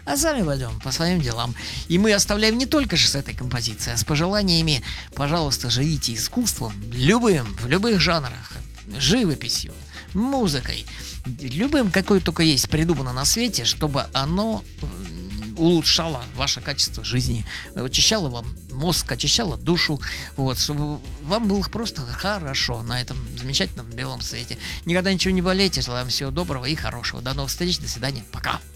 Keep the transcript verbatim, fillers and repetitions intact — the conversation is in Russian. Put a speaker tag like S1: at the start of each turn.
S1: а сами пойдем по своим делам. И мы оставляем не только же с этой композицией, а с пожеланиями: пожалуйста, живите искусством, любым, в любых жанрах, живописью, музыкой, любым, какое только есть придумано на свете, чтобы оно улучшало ваше качество жизни, очищало вам мозг, очищало душу, вот, чтобы вам было просто хорошо на этом замечательном белом свете. Никогда ничего не болейте, желаем всего доброго и хорошего. До новых встреч, до свидания, пока.